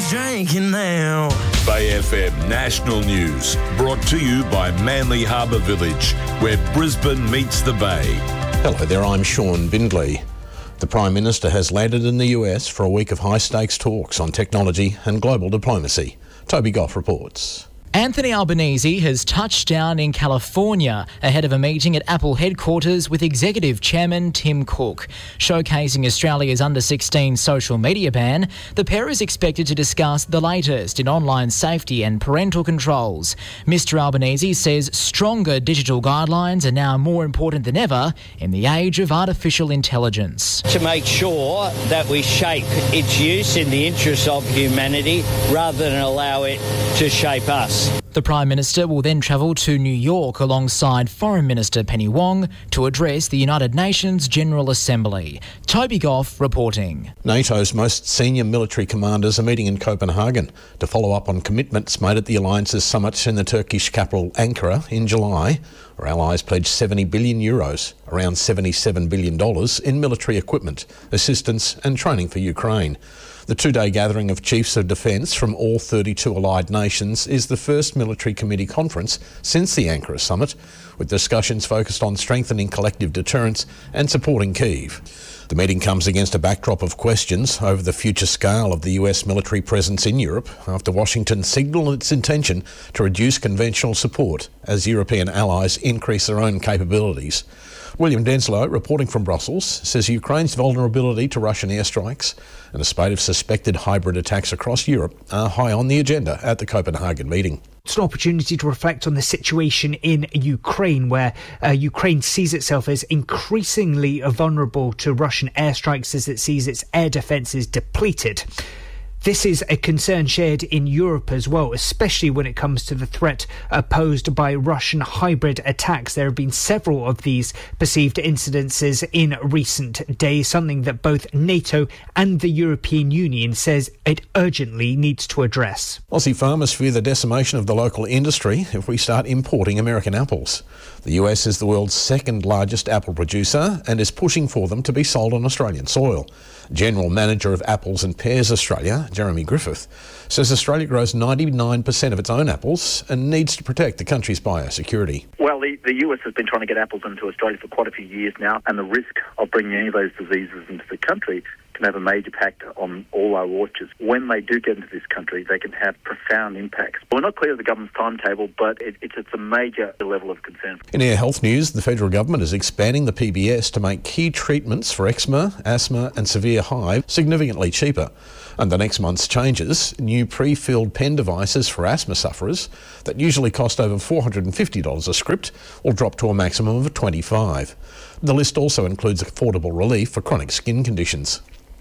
Everybody's drinking now. Bay FM National News, brought to you by Manly Harbour Village, where Brisbane meets the Bay. Hello there, I'm Sean Bindley. The Prime Minister has landed in the US for a week of high-stakes talks on technology and global diplomacy. Toby Goff reports. Anthony Albanese has touched down in California ahead of a meeting at Apple headquarters with Executive Chairman Tim Cook. Showcasing Australia's under-16 social media ban, the pair is expected to discuss the latest in online safety and parental controls. Mr Albanese says stronger digital guidelines are now more important than ever in the age of artificial intelligence. To make sure that we shape its use in the interests of humanity rather than allow it to shape us. The Prime Minister will then travel to New York alongside Foreign Minister Penny Wong to address the United Nations General Assembly. Toby Goff reporting. NATO's most senior military commanders are meeting in Copenhagen to follow up on commitments made at the alliance's summit in the Turkish capital Ankara in July, where allies pledged €70 billion, around $77 billion, in military equipment, assistance and training for Ukraine. The two-day gathering of chiefs of defence from all 32 allied nations is the first military committee conference since the Ankara summit, with discussions focused on strengthening collective deterrence and supporting Kyiv. The meeting comes against a backdrop of questions over the future scale of the US military presence in Europe after Washington signalled its intention to reduce conventional support as European allies increase their own capabilities. William Denslow, reporting from Brussels, says Ukraine's vulnerability to Russian airstrikes and a spate of suspected hybrid attacks across Europe are high on the agenda at the Copenhagen meeting. It's an opportunity to reflect on the situation in Ukraine, where Ukraine sees itself as increasingly vulnerable to Russian airstrikes as it sees its air defences depleted. This is a concern shared in Europe as well, especially when it comes to the threat posed by Russian hybrid attacks. There have been several of these perceived incidences in recent days, something that both NATO and the European Union says it urgently needs to address. Aussie farmers fear the decimation of the local industry if we start importing American apples. The US is the world's second largest apple producer and is pushing for them to be sold on Australian soil. General Manager of Apples and Pears Australia, Jeremy Griffith, says Australia grows 99% of its own apples and needs to protect the country's biosecurity. Well, the US has been trying to get apples into Australia for quite a few years now, and the risk of bringing any of those diseases into the country can have a major impact on all our orchards. When they do get into this country, they can have profound impacts. We're not clear of the government's timetable, but it's a major level of concern. In air health news, the federal government is expanding the PBS to make key treatments for eczema, asthma and severe hive significantly cheaper. Under next month's changes, new pre-filled pen devices for asthma sufferers that usually cost over $450 a script will drop to a maximum of $25. The list also includes affordable relief for chronic skin conditions.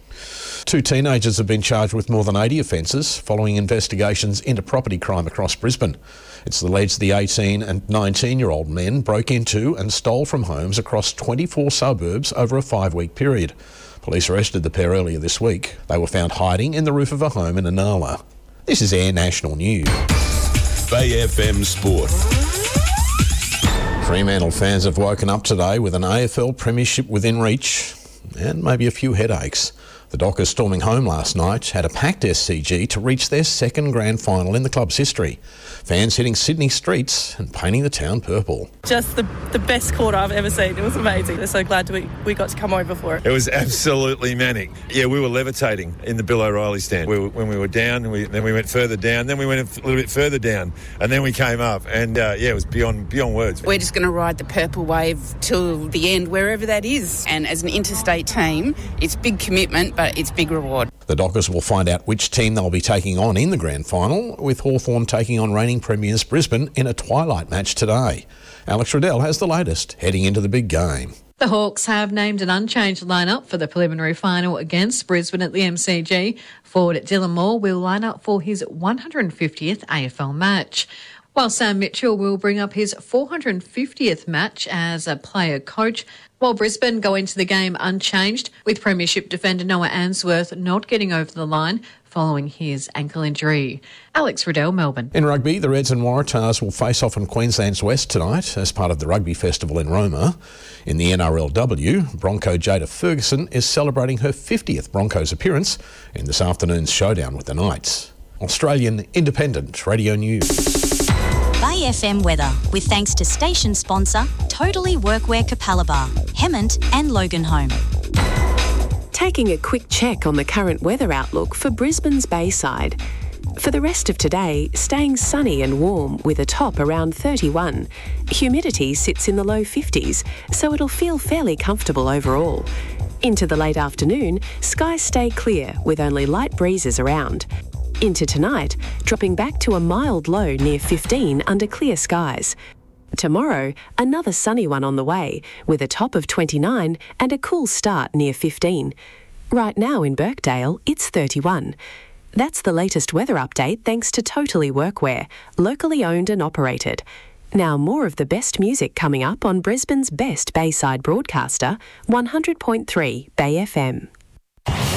2 teenagers have been charged with more than 80 offences following investigations into property crime across Brisbane. It's alleged the 18 and 19-year-old men broke into and stole from homes across 24 suburbs over a 5-week period. Police arrested the pair earlier this week. They were found hiding in the roof of a home in Inala. This is Air National News. Bay FM Sport. Fremantle fans have woken up today with an AFL premiership within reach and maybe a few headaches. The Dockers storming home last night had a packed SCG to reach their second grand final in the club's history. Fans hitting Sydney streets and painting the town purple. Just the best quarter I've ever seen. It was amazing. We're so glad we got to come over for it. It was absolutely manic. Yeah, we were levitating in the Bill O'Reilly stand. When we were down, then we went further down, then we went a little bit further down, and then we came up. And it was beyond words. We're just going to ride the purple wave till the end, wherever that is. And as an interstate team, it's big commitment, but it's big reward. The Dockers will find out which team they'll be taking on in the grand final, with Hawthorn taking on reigning premiers Brisbane in a twilight match today. Alex Riddell has the latest heading into the big game. The Hawks have named an unchanged lineup for the preliminary final against Brisbane at the MCG. Forward Dylan Moore will line up for his 150th AFL match, while Sam Mitchell will bring up his 450th match as a player coach, while Brisbane go into the game unchanged, with premiership defender Noah Answorth not getting over the line following his ankle injury. Alex Riddell, Melbourne. In rugby, the Reds and Waratahs will face off in Queensland's West tonight as part of the Rugby Festival in Roma. In the NRLW, Bronco Jada Ferguson is celebrating her 50th Broncos appearance in this afternoon's showdown with the Knights. Australian Independent Radio News. Bay FM weather, with thanks to station sponsor Totally Workwear Capalaba, Hemmant and Loganholme. Taking a quick check on the current weather outlook for Brisbane's Bayside. For the rest of today, staying sunny and warm with a top around 31. Humidity sits in the low 50s, so it'll feel fairly comfortable overall. Into the late afternoon, skies stay clear with only light breezes around. Into tonight, dropping back to a mild low near 15 under clear skies. Tomorrow, another sunny one on the way, with a top of 29 and a cool start near 15. Right now in Birkdale, it's 31. That's the latest weather update thanks to Totally Workwear, locally owned and operated. Now more of the best music coming up on Brisbane's best Bayside broadcaster, 100.3 Bay FM.